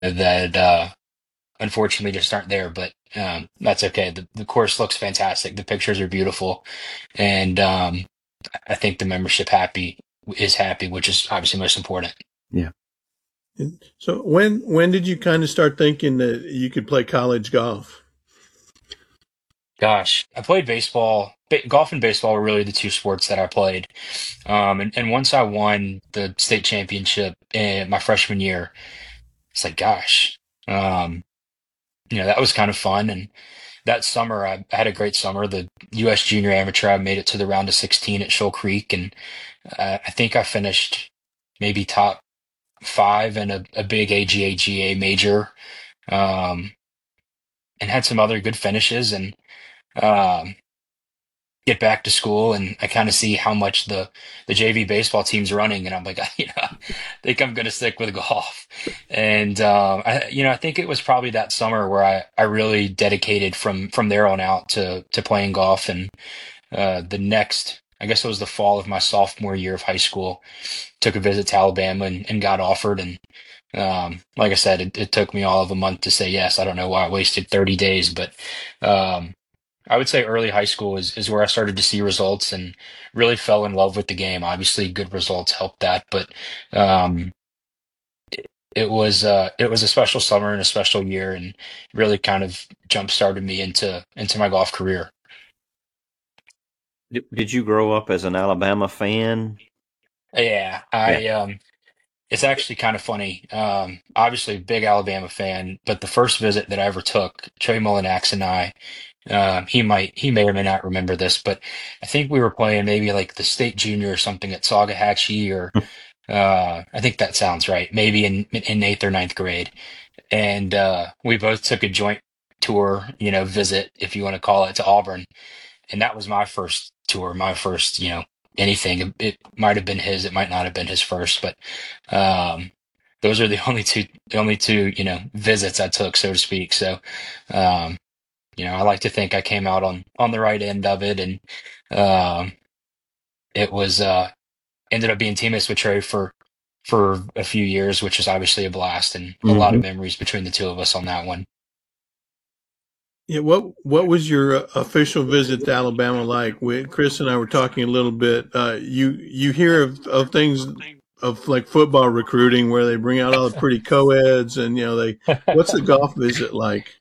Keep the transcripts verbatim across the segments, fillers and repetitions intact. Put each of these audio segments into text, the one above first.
that uh, unfortunately just aren't there, but um, that's okay. The, the course looks fantastic. The pictures are beautiful, and um, I think the membership happy is happy, which is obviously most important. Yeah. So when when did you kind of start thinking that you could play college golf? Gosh, I played baseball. Ba- golf and baseball were really the two sports that I played. Um, and, and once I won the state championship in my freshman year, it's like, gosh, um, you know, that was kind of fun. And that summer, I, I had a great summer. The U S Junior Amateur, I made it to the round of sixteen at Shoal Creek, and uh, I think I finished maybe top five in a, a big A G A G A major, um, and had some other good finishes. And um, get back to school, and I kind of see how much the the J V baseball team's running, and I'm like, you know, I think I'm going to stick with golf. And um, I, you know, I think it was probably that summer where I I really dedicated from from there on out to to playing golf. And uh, the next, I guess it was the fall of my sophomore year of high school, took a visit to Alabama and, and got offered. And um, like I said, it, it took me all of a month to say yes. I don't know why I wasted thirty days, but um, I would say early high school is, is where I started to see results and really fell in love with the game. Obviously, good results helped that, but um, it was uh, it was a special summer and a special year, and really kind of jump started me into into my golf career. Did, did you grow up as an Alabama fan? Yeah, Yeah. I um, it's actually kind of funny. Um, obviously, big Alabama fan, but the first visit that I ever took, Trey Mullinax and I, Um, he might, he may or may not remember this, but I think we were playing maybe like the state junior or something at Saugahatchee, or uh, I think that sounds right. Maybe in in eighth or ninth grade, and uh, we both took a joint tour, you know, visit, if you want to call it, to Auburn, and that was my first tour, my first, you know, anything. It, it might have been his, it might not have been his first, but um, those are the only two, the only two, you know, visits I took, so to speak. So. Um, you know, I like to think I came out on on the right end of it, and um, it was uh, ended up being teammates with Trey for for a few years, which is obviously a blast and a lot Mm-hmm. of memories between the two of us on that one. Yeah, what what was your uh, official visit to Alabama like? We, Chris and I were talking a little bit. Uh, you you hear of, of things of like football recruiting where they bring out all the pretty co-eds, and you know they. What's the golf visit like?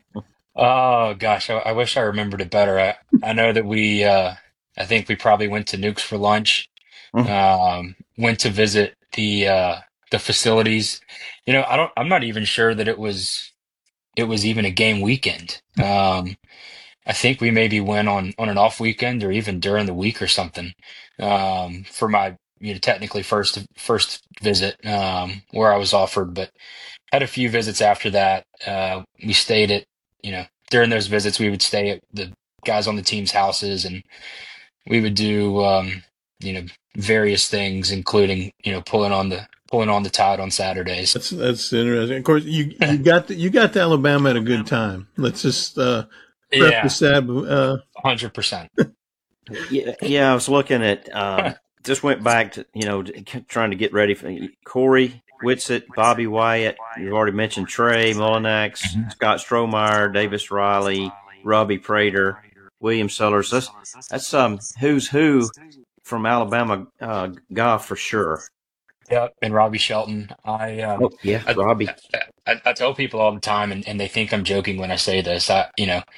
Oh gosh, I, I wish I remembered it better. I, I know that we, uh, I think we probably went to Nukes for lunch. Um, went to visit the uh, the facilities. You know, I don't. I'm not even sure that it was it was even a game weekend. Um, I think we maybe went on on an off weekend or even during the week or something, um, for my, you know, technically first first visit, um, where I was offered, but had a few visits after that. Uh, we stayed at, you know, during those visits we would stay at the guys on the team's houses, and we would do, um, you know, various things, including, you know, pulling on the pulling on the tide on Saturdays. That's that's interesting. Of course, you you got the, you got to Alabama at a good time. Let's just uh, Yeah, preface that. Uh, one hundred percent. Yeah, yeah. I was looking at. Um, just went back to you know trying to get ready for Corey Whitsitt, Bobby Wyatt. You've already mentioned Trey Mullinax, Scott Strohmeyer, Davis Riley, Robbie Prater, William Sellers. That's that's um who's who from Alabama uh, golf for sure. Yep, and Robbie Shelton. I um, Oh yeah, I, Robbie. I, I tell people all the time, and, and they think I'm joking when I say this. I, you know,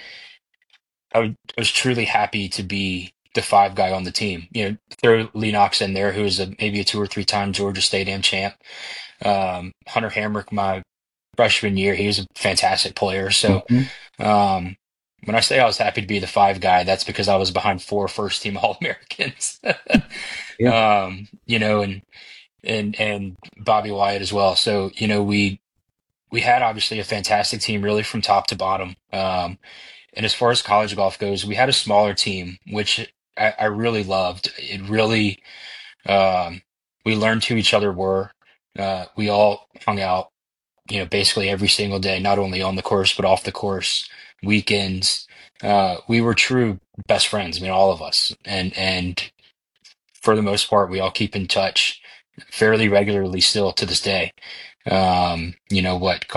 I, would, I was truly happy to be the five guy on the team. You know, throw Lee Knox in there, who is a maybe a two or three time Georgia State Am champ. Um, Hunter Hamrick, my freshman year, he was a fantastic player. So Mm-hmm. um, when I say I was happy to be the five guy, that's because I was behind four first team All Americans. Yeah. um, you know, and and and Bobby Wyatt as well. So, you know, we we had obviously a fantastic team, really from top to bottom. Um, and as far as college golf goes, we had a smaller team, which I, I really loved. It really, um, we learned who each other were. Uh, we all hung out, you know, basically every single day, not only on the course but off the course, weekends. Uh, we were true best friends. I mean, all of us, and and for the most part, we all keep in touch. fairly regularly still to this day. Um, you know, what,